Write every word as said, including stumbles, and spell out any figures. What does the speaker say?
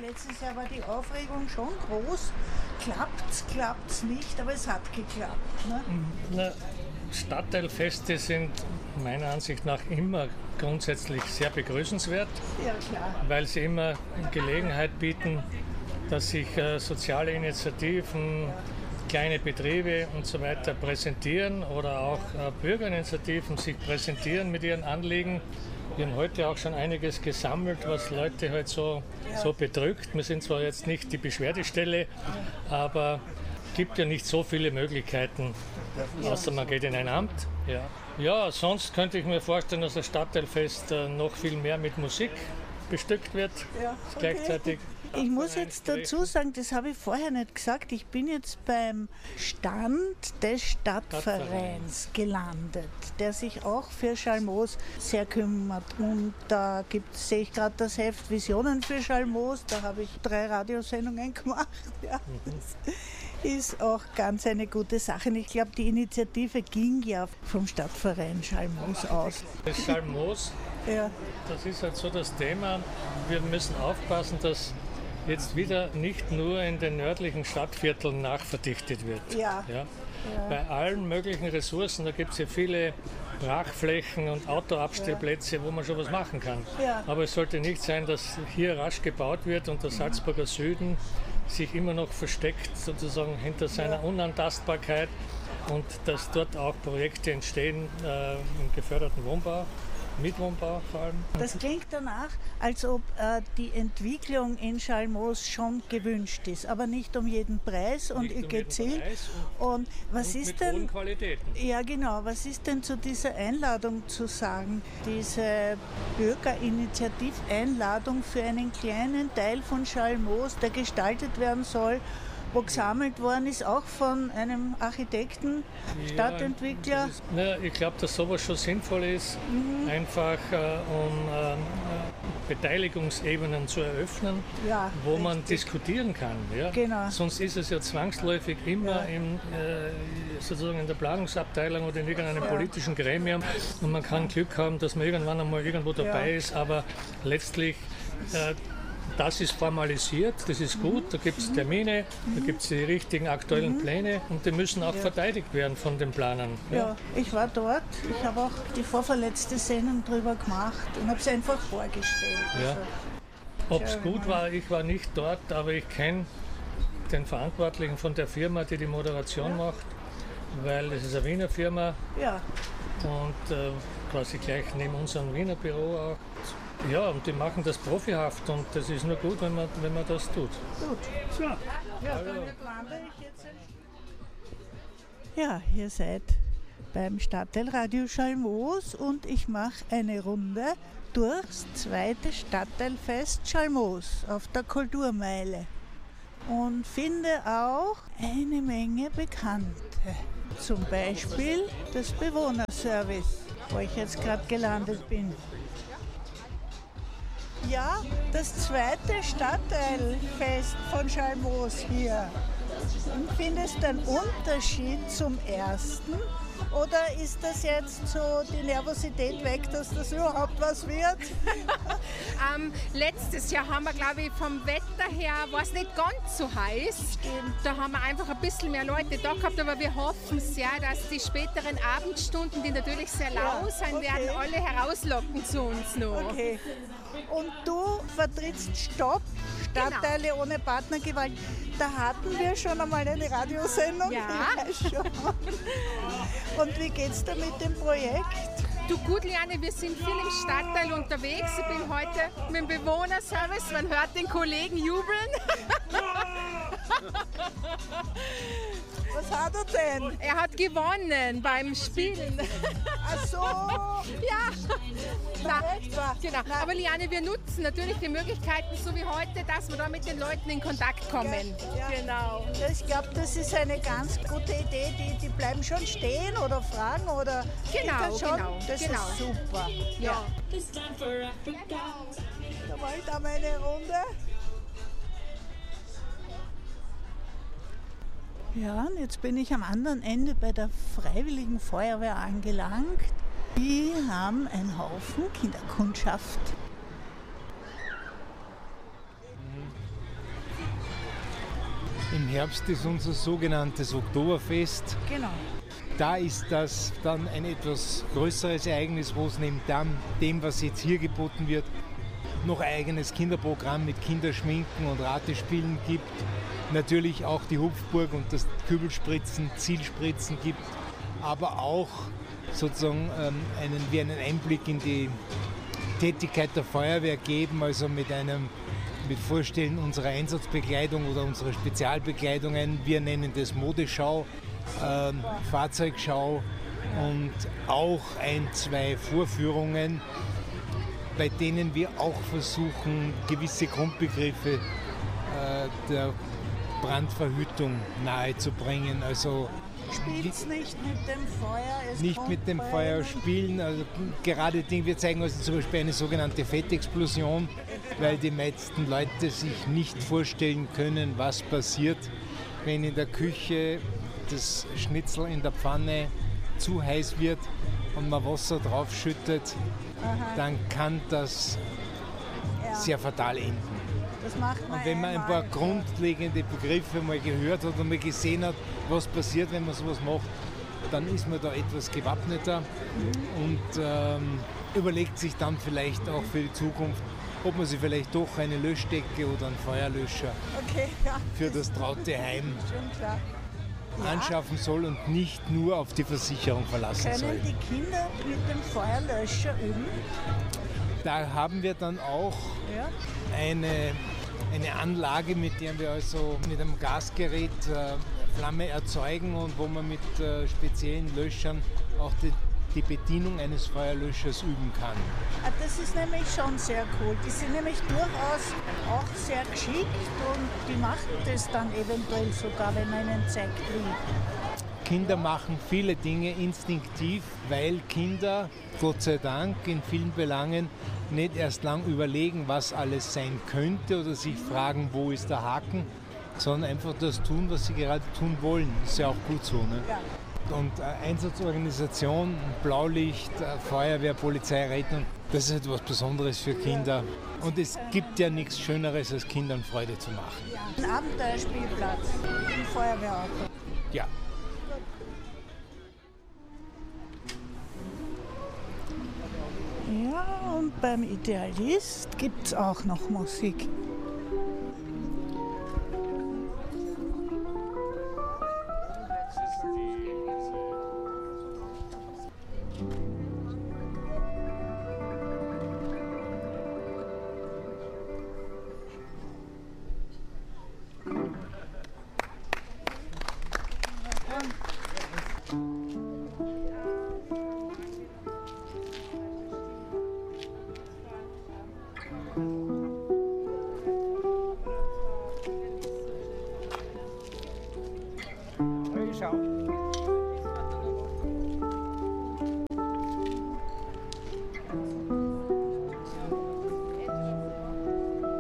letztes Jahr war die Aufregung schon groß. Klappt's, klappt's nicht, aber es hat geklappt. Ne? Na, Stadtteilfeste sind meiner Ansicht nach immer grundsätzlich sehr begrüßenswert, ja, klar. weil sie immer Gelegenheit bieten, dass sich äh, soziale Initiativen, ja. kleine Betriebe und so weiter präsentieren oder auch äh, Bürgerinitiativen sich präsentieren mit ihren Anliegen. Wir haben heute auch schon einiges gesammelt, was Leute halt so, ja. so bedrückt. Wir sind zwar jetzt nicht die Beschwerdestelle, aber es gibt ja nicht so viele Möglichkeiten, außer man geht in ein Amt. Ja, ja, sonst könnte ich mir vorstellen, dass das Stadtteilfest äh, noch viel mehr mit Musik bestückt wird, ja, okay. gleichzeitig. Ich muss jetzt dazu sagen, das habe ich vorher nicht gesagt, ich bin jetzt beim Stand des Stadtvereins gelandet, der sich auch für Schalmoos sehr kümmert. Und da gibt, sehe ich gerade das Heft Visionen für Schalmoos, da habe ich drei Radiosendungen gemacht. Ja, das ist auch ganz eine gute Sache. Und ich glaube, die Initiative ging ja vom Stadtverein Schalmoos aus. Das Schalmoos, ja. das ist halt so das Thema, wir müssen aufpassen, dass jetzt wieder nicht nur in den nördlichen Stadtvierteln nachverdichtet wird. Ja. Ja? Ja. Bei allen möglichen Ressourcen, da gibt es ja viele Brachflächen und Autoabstellplätze, ja. wo man schon was machen kann. Ja. Aber es sollte nicht sein, dass hier rasch gebaut wird und der Salzburger Süden sich immer noch versteckt, sozusagen hinter seiner ja. Unantastbarkeit und dass dort auch Projekte entstehen äh, im geförderten Wohnbau. Mietwohnbau vor allem. Das klingt danach, als ob äh, die Entwicklung in Schalmoos schon gewünscht ist, aber nicht um jeden Preis und nicht gezielt. Um Preis und, und was und ist mit denn? hohen Qualitäten. Ja, genau. Was ist denn zu dieser Einladung zu sagen? Diese Bürgerinitiativ-Einladung für einen kleinen Teil von Schalmoos, der gestaltet werden soll, wo gesammelt worden ist, auch von einem Architekten, ja, Stadtentwickler. Ist, na, ich glaube, dass sowas schon sinnvoll ist, mhm. einfach äh, um äh, Beteiligungsebenen zu eröffnen, ja, wo richtig. man diskutieren kann. Ja? Genau. Sonst ist es ja zwangsläufig immer ja. im, äh, sozusagen in der Planungsabteilung oder in irgendeinem ja. politischen Gremium und man kann Glück haben, dass man irgendwann einmal irgendwo dabei ja. ist, aber letztlich äh, das ist formalisiert, das ist gut, da gibt es Termine, mhm. da gibt es die richtigen aktuellen mhm. Pläne und die müssen auch ja. verteidigt werden von den Planern. Ja. ja, ich war dort, ich habe auch die vorverletzte Sendung drüber gemacht und habe es einfach vorgestellt. Ja. Also, ob es gut war, ich war nicht dort, aber ich kenne den Verantwortlichen von der Firma, die die Moderation ja. macht, weil es ist eine Wiener Firma ja. und äh, quasi gleich neben unserem Wiener Büro auch. Ja, und die machen das profihaft und das ist nur gut, wenn man, wenn man das tut. Gut. So. Ja, dann wandere ich jetzt. Ja, ihr seid beim Stadtteilradio Schalmoos und ich mache eine Runde durchs zweite Stadtteilfest Schalmoos auf der Kulturmeile und finde auch eine Menge Bekannte. Zum Beispiel das Bewohnerservice, wo ich jetzt gerade gelandet bin. Ja, das zweite Stadtteilfest von Schalmoos hier. Und findest du einen Unterschied zum ersten? Oder ist das jetzt so die Nervosität weg, dass das überhaupt was wird? ähm, letztes Jahr haben wir, glaube ich, vom Wetter her, war es nicht ganz so heiß. Stimmt. Da haben wir einfach ein bisschen mehr Leute da gehabt, aber wir hoffen sehr, dass die späteren Abendstunden, die natürlich sehr lau ja, sein okay. werden, alle herauslocken zu uns noch. Okay. Und du vertrittst Stopp, Stadtteile genau. ohne Partnergewalt. Da hatten wir schon einmal eine Radiosendung. Ja. Ich weiß schon. Und wie geht's da mit dem Projekt? Du gut, Liane, wir sind viel im Stadtteil unterwegs. Ich bin heute mit dem Bewohnerservice. Man hört den Kollegen jubeln. Was hat er denn? Er hat gewonnen beim Spielen. Ach so. Ja. Na, genau. Aber Liane, wir nutzen natürlich die Möglichkeiten, so wie heute, dass wir da mit den Leuten in Kontakt kommen. Ja, ja. Genau. Ich glaube, das ist eine ganz gute Idee. Die, die bleiben schon stehen oder fragen oder. Genau, das schon? genau. Das genau. ist super. Ja. Da wollen wir mal eine Runde. Ja, und jetzt bin ich am anderen Ende bei der Freiwilligen Feuerwehr angelangt. Die haben einen Haufen Kinderkundschaft. Im Herbst ist unser sogenanntes Oktoberfest. Genau. Da ist das dann ein etwas größeres Ereignis, wo es neben dem, was jetzt hier geboten wird, noch ein eigenes Kinderprogramm mit Kinderschminken und Ratespielen gibt. Natürlich auch die Hupfburg und das Kübelspritzen, Zielspritzen gibt, aber auch sozusagen ähm, einen, wie einen Einblick in die Tätigkeit der Feuerwehr geben, also mit einem mit Vorstellen unserer Einsatzbekleidung oder unserer Spezialbekleidungen. Wir nennen das Modeschau, äh, Fahrzeugschau und auch ein, zwei Vorführungen, bei denen wir auch versuchen, gewisse Grundbegriffe äh, der Brandverhütung nahezubringen. Also Spielt's nicht mit dem Feuer. Es nicht mit dem Feuer spielen. Also gerade Dinge, wir zeigen also zum Beispiel eine sogenannte Fettexplosion, weil die meisten Leute sich nicht vorstellen können, was passiert, wenn in der Küche das Schnitzel in der Pfanne zu heiß wird und man Wasser draufschüttet, dann kann das Ja. sehr fatal enden. Das macht man Und wenn man ein paar einmal. grundlegende Begriffe mal gehört hat und mal gesehen hat, was passiert, wenn man sowas macht, dann ist man da etwas gewappneter und ähm, überlegt sich dann vielleicht auch für die Zukunft, ob man sich vielleicht doch eine Löschdecke oder einen Feuerlöscher Okay, ja, für das traute Heim schon klar. anschaffen soll und nicht nur auf die Versicherung verlassen soll. Können die Kinder mit dem Feuerlöscher üben? Da haben wir dann auch Ja. eine, eine Anlage, mit der wir also mit einem Gasgerät äh, Flamme erzeugen und wo man mit äh, speziellen Löschern auch die, die Bedienung eines Feuerlöschers üben kann. Ah, das ist nämlich schon sehr cool. Die sind nämlich durchaus auch sehr geschickt und die machen das dann eventuell sogar, wenn man ihnen zeigt, wie. Kinder machen viele Dinge instinktiv, weil Kinder, Gott sei Dank, in vielen Belangen nicht erst lang überlegen, was alles sein könnte oder sich fragen, wo ist der Haken, sondern einfach das tun, was sie gerade tun wollen. Ist ja auch gut so. Ne? Ja. Und äh, Einsatzorganisation, Blaulicht, äh, Feuerwehr, Polizei, Rettung, das ist etwas Besonderes für Kinder. Und es gibt ja nichts Schöneres, als Kindern Freude zu machen. Ein Abenteuerspielplatz im Feuerwehrauto. Ja. Ja, und beim Idealist gibt es auch noch Musik.